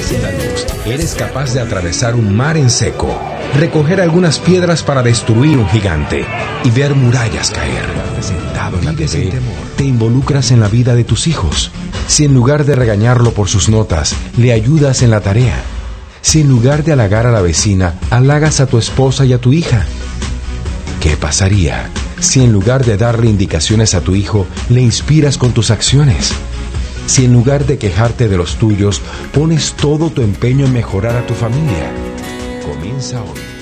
Eres capaz de atravesar un mar en seco, recoger algunas piedras para destruir un gigante y ver murallas caer. Sentado en la TV, te involucras en la vida de tus hijos. Si en lugar de regañarlo por sus notas, le ayudas en la tarea. Si en lugar de halagar a la vecina, halagas a tu esposa y a tu hija. ¿Qué pasaría si en lugar de darle indicaciones a tu hijo, le inspiras con tus acciones? Si en lugar de quejarte de los tuyos, pones todo tu empeño en mejorar a tu familia. Comienza hoy.